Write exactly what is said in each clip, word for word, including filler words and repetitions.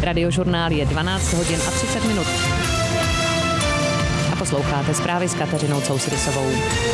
Radiožurnál je dvanáct hodin a třicet minut. A posloucháte zprávy s Kateřinou Cousrysovou.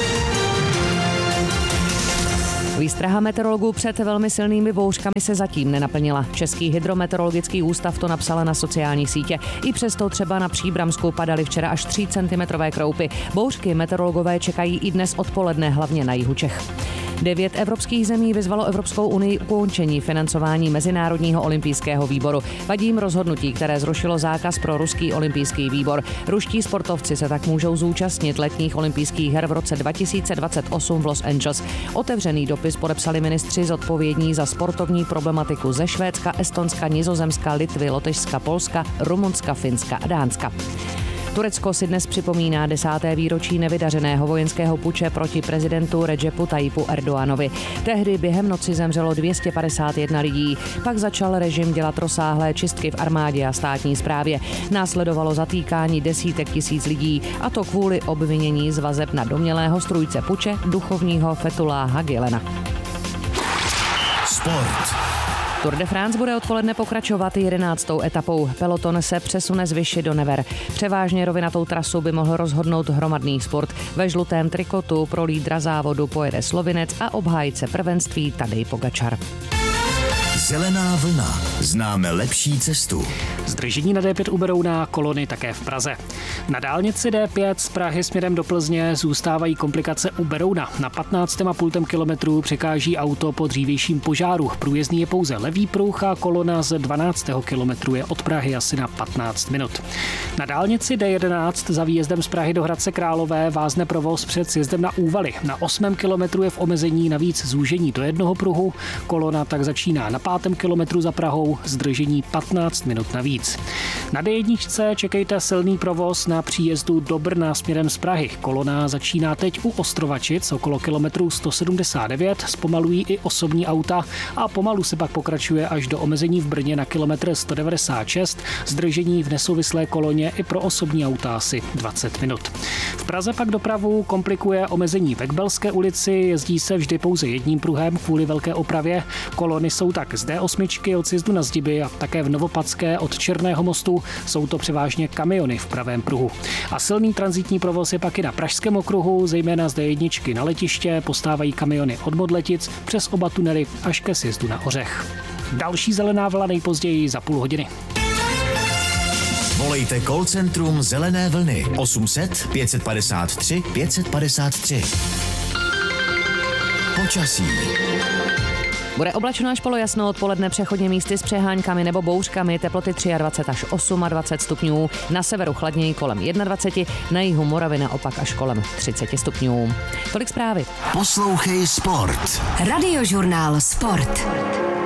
Výstraha meteorologů před velmi silnými bouřkami se zatím nenaplnila. Český hydrometeorologický ústav to napsala na sociální sítě. I přesto třeba na Příbramsku padaly včera až tři centimetrové kroupy. Bouřky meteorologové čekají i dnes odpoledne, hlavně na jihu Čech. Devět evropských zemí vyzvalo Evropskou unii k ukončení financování Mezinárodního olympijského výboru. Vadí jim rozhodnutí, které zrušilo zákaz pro ruský olympijský výbor. Ruští sportovci se tak můžou zúčastnit letních olympijských her v roce dva tisíce dvacet osm v Los Angeles. Otevřený dopis podepsali ministři zodpovědní za sportovní problematiku ze Švédska, Estonska, Nizozemska, Litvy, Lotyšska, Polska, Rumunska, Finska a Dánska. Turecko si dnes připomíná desáté výročí nevydařeného vojenského puče proti prezidentu Redžepu Tayyipu Erdoganovi. Tehdy během noci zemřelo dvě stě padesát jedna lidí. Pak začal režim dělat rozsáhlé čistky v armádě a státní správě. Následovalo zatýkání desítek tisíc lidí, a to kvůli obvinění z vazeb na domnělého strůjce puče, duchovního Fethuláha Gülena. Sport. Tour de France bude odpoledne pokračovat jedenáctou etapou. Peloton se přesune z Vichy do Nevers. Převážně rovinatou trasu by mohl rozhodnout hromadný sport. Ve žlutém trikotu pro lídra závodu pojede Slovinec a obhájce prvenství Tadej Pogačar. Zelená vlna. Známe lepší cestu. Zdržení na D pět u Berouna, kolony také v Praze. Na dálnici D pět z Prahy směrem do Plzně zůstávají komplikace u Berouna. Na patnáct celá pět kilometru překáží auto po dřívějším požáru. Průjezdný je pouze levý pruh a kolona z dvanáctého kilometru je od Prahy asi na patnáct minut. Na dálnici D jedenáct za výjezdem z Prahy do Hradce Králové vázne provoz před sjezdem na Úvaly. Na osmém kilometru je v omezení navíc zúžení do jednoho pruhu. Kolona tak začíná na pátém kilometru za Prahou, zdržení patnáct minut navíc. Na D jedna čekejte silný provoz na příjezdu do Brna směrem z Prahy. Kolona začíná teď u Ostrovačic okolo kilometru sto sedmdesát devět, zpomalují i osobní auta a pomalu se pak pokračuje až do omezení v Brně na kilometr sto devadesát šest, zdržení v nesouvislé koloně i pro osobní auta asi dvacet minut. V Praze pak dopravu komplikuje omezení ve Kbelské ulici, jezdí se vždy pouze jedním pruhem kvůli velké opravě. Kolony jsou tak z D osm od sjezdu na Zdiby a také v Novopadské od Černého mostu, jsou to převážně kamiony v pravém pruhu. A silný tranzitní provoz je pak i na Pražském okruhu, zejména z D jedna na letiště, postávají kamiony od Modletic přes oba tunely až ke sjezdu na Ořech. Další zelená vlna nejpozději za půl hodiny. Volejte call centrum Zelené vlny osm set pět set padesát tři pět set padesát tři. Počasí. Bude oblačno až polojasno, odpoledne přechodně místy s přeháňkami nebo bouřkami, teploty dvacet tři až dvacet osm stupňů, na severu chladněji kolem dvacet jedna, na jihu Moravy naopak až kolem třicet stupňů. Tolik zprávy. Poslouchej sport. Radiožurnál Sport.